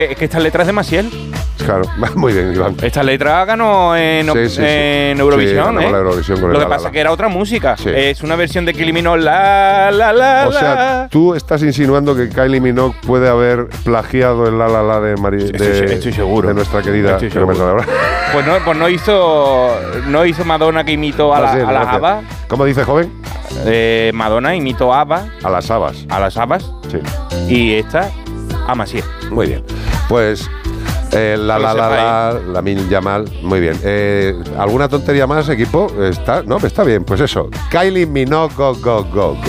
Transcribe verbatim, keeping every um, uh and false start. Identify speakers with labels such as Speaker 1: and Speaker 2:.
Speaker 1: Es que estas letras de Maciel.
Speaker 2: Claro, muy bien, Iván.
Speaker 1: Esta letra ganó en,
Speaker 2: Sí, sí, sí.
Speaker 1: en Eurovisión,
Speaker 2: Sí, ganó
Speaker 1: ¿eh?
Speaker 2: la Eurovisión con
Speaker 1: Lo
Speaker 2: el
Speaker 1: que
Speaker 2: La La
Speaker 1: pasa
Speaker 2: La.
Speaker 1: es que era otra música.
Speaker 2: Sí.
Speaker 1: Es una versión de Kylie Minogue, la, la, la,
Speaker 2: O sea,
Speaker 1: la.
Speaker 2: tú estás insinuando que Kylie Minogue puede haber plagiado el La La La de, Mari,
Speaker 1: Estoy-
Speaker 2: de,
Speaker 1: estoy seguro.
Speaker 2: de nuestra querida...
Speaker 1: Estoy
Speaker 2: que no me
Speaker 1: seguro.
Speaker 2: sale ahora.
Speaker 1: Pues no, pues no hizo no hizo Madonna que imitó a, la,
Speaker 2: Gracias,
Speaker 1: a las
Speaker 2: gracias.
Speaker 1: habas.
Speaker 2: ¿Cómo dice, joven?
Speaker 1: Eh, Madonna imitó a Abba,
Speaker 2: A las habas.
Speaker 1: a las habas,
Speaker 2: Sí.
Speaker 1: y esta a Maciel.
Speaker 2: Muy bien. Pues... Eh, la,
Speaker 1: Que
Speaker 2: la,
Speaker 1: lo
Speaker 2: la,
Speaker 1: sepáis.
Speaker 2: la, la Mil Yamal, muy bien. Eh, ¿Alguna tontería más, equipo? Está, no, está bien, pues eso. Kylie Minogue, go, go, go, go.